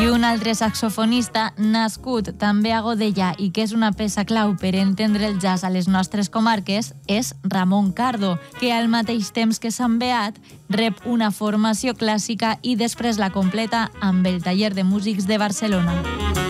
I un altre saxofonista nascut també a Godella i que és una peça clau per entendre el jazz a les nostres comarques és Ramon Cardo, que al mateix temps que Sant Beat rep una formació clàssica i després la completa amb el Taller de Músics de Barcelona.